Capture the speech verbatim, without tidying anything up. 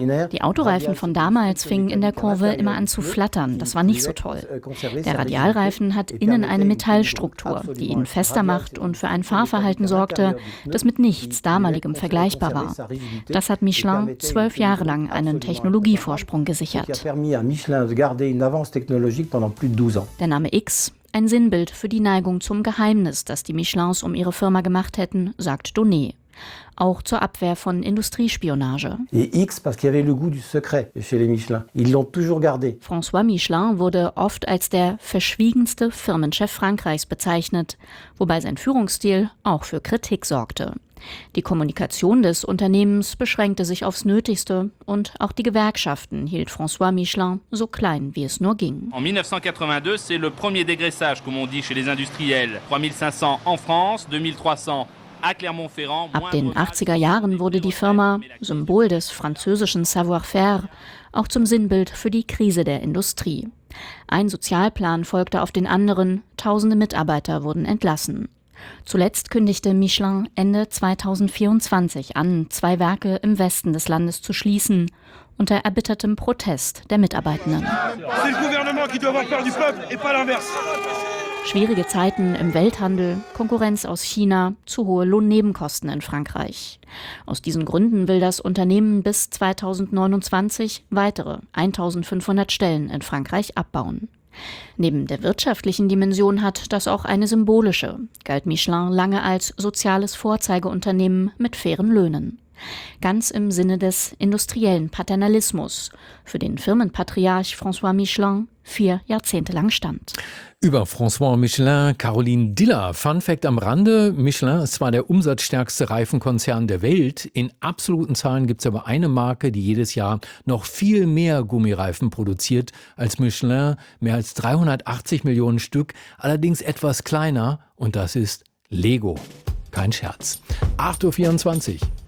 Die Autoreifen von damals fingen in der Kurve immer an zu flattern. Das war nicht so toll. Der Radialreifen hat innen eine Metallstruktur, die ihn fester macht und für ein Fahrverhalten sorgte, das mit nichts damaligem vergleichbar war. Das hat Michelin zwölf Jahre lang einen Technologievorsprung gesichert. Der Name X, ein Sinnbild für die Neigung zum Geheimnis, das die Michelins um ihre Firma gemacht hätten, sagt Donnet. Auch zur Abwehr von Industriespionage. François Michelin wurde oft als der verschwiegenste Firmenchef Frankreichs bezeichnet, wobei sein Führungsstil auch für Kritik sorgte. Die Kommunikation des Unternehmens beschränkte sich aufs Nötigste und auch die Gewerkschaften hielt François Michelin so klein, wie es nur ging. En mille neuf cent quatre-vingt-deux, c'est le premier dégraissage, comme on dit chez les industriels. trois mille cinq cents en France, deux mille trois cents Ab den achtziger Jahren wurde die Firma, Symbol des französischen Savoir-faire, auch zum Sinnbild für die Krise der Industrie. Ein Sozialplan folgte auf den anderen, tausende Mitarbeiter wurden entlassen. Zuletzt kündigte Michelin Ende zweitausendvierundzwanzig an, zwei Werke im Westen des Landes zu schließen, unter erbittertem Protest der Mitarbeitenden. Schwierige Zeiten im Welthandel, Konkurrenz aus China, zu hohe Lohnnebenkosten in Frankreich. Aus diesen Gründen will das Unternehmen bis zweitausendneunundzwanzig weitere eintausendfünfhundert Stellen in Frankreich abbauen. Neben der wirtschaftlichen Dimension hat das auch eine symbolische, galt Michelin lange als soziales Vorzeigeunternehmen mit fairen Löhnen. Ganz im Sinne des industriellen Paternalismus, für den Firmenpatriarch François Michelin vier Jahrzehnte lang stand. Über François Michelin, Caroline Diller. Fun Fact am Rande: Michelin ist zwar der umsatzstärkste Reifenkonzern der Welt, in absoluten Zahlen gibt es aber eine Marke, die jedes Jahr noch viel mehr Gummireifen produziert als Michelin, mehr als dreihundertachtzig Millionen Stück, allerdings etwas kleiner, und das ist Lego. Kein Scherz. acht Uhr vierundzwanzig.